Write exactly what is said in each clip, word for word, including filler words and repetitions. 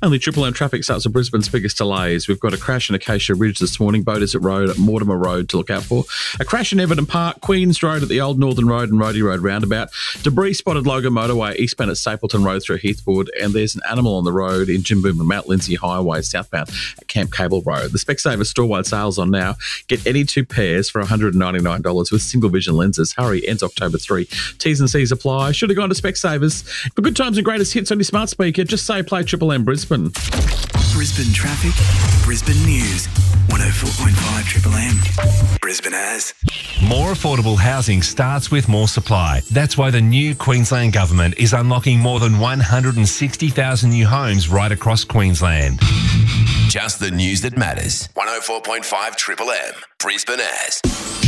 Only Triple M traffic starts with Brisbane's biggest delays. We've got a crash in Acacia Ridge this morning, Beaudesert Road at Mortimer Road to look out for. A crash in Everton Park, Queens Road at the Old Northern Road and Roadie Road roundabout. Debris spotted Logan Motorway, eastbound at Stapleton Road through Heathwood. And there's an animal on the road in Jimboom and Mount Lindsay Highway southbound at Camp Cable Road. The Specsavers store-wide sales on now. Get any two pairs for one hundred ninety-nine dollars with single vision lenses. Hurry, ends October third. T's and C's apply. Should have gone to Specsavers. For good times and greatest hits on your smart speaker, just say play Triple M Brisbane. Brisbane traffic, Brisbane news, one oh four point five Triple M. Brisbane has. More affordable housing starts with more supply. That's why the new Queensland Government is unlocking more than one hundred sixty thousand new homes right across Queensland. Just the news that matters. one oh four point five Triple M. Brisbane has.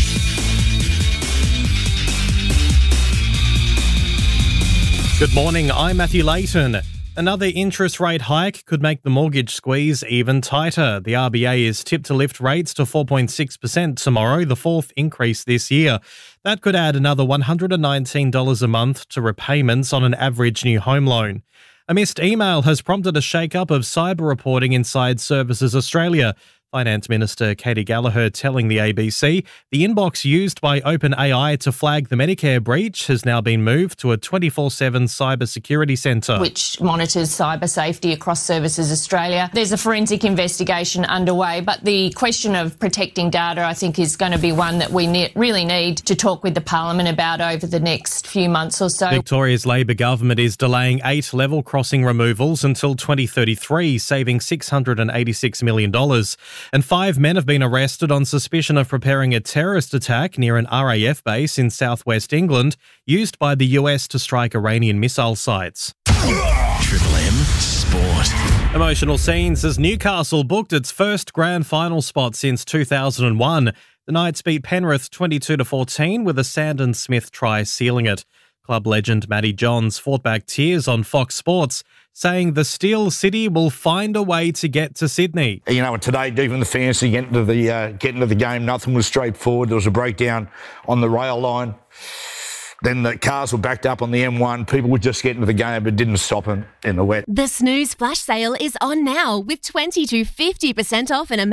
Good morning, I'm Matthew Layton. Another interest rate hike could make the mortgage squeeze even tighter. The R B A is tipped to lift rates to four point six percent tomorrow, the fourth increase this year. That could add another one hundred nineteen dollars a month to repayments on an average new home loan. A missed email has prompted a shake-up of cyber reporting inside Services Australia. Finance Minister Katie Gallagher telling the A B C the inbox used by OpenAI to flag the Medicare breach has now been moved to a twenty-four seven cyber security centre, which monitors cyber safety across Services Australia. There's a forensic investigation underway, but the question of protecting data, I think, is going to be one that we ne- really need to talk with the Parliament about over the next few months or so. Victoria's Labor government is delaying eight level crossing removals until twenty thirty-three, saving six hundred eighty-six million dollars. And five men have been arrested on suspicion of preparing a terrorist attack near an R A F base in southwest England, used by the U S to strike Iranian missile sites. Triple M Sport. Emotional scenes as Newcastle booked its first grand final spot since two thousand one. The Knights beat Penrith twenty-two to fourteen with a Sandon Smith try sealing it. Club legend Matty Johns fought back tears on Fox Sports, saying the Steel City will find a way to get to Sydney. You know, today, deep in the fantasy, getting to the uh, getting to the game, nothing was straightforward. There was a breakdown on the rail line. Then the cars were backed up on the M one. People were just getting to the game, but didn't stop them in the wet. The Snooze flash sale is on now with twenty to fifty percent off an